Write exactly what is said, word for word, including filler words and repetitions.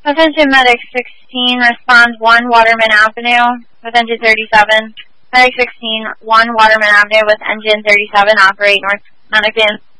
With engine Medic sixteen, respond one Waterman Avenue with engine thirty-seven. Medic sixteen, one Waterman Avenue with engine thirty-seven, operate North Medic in.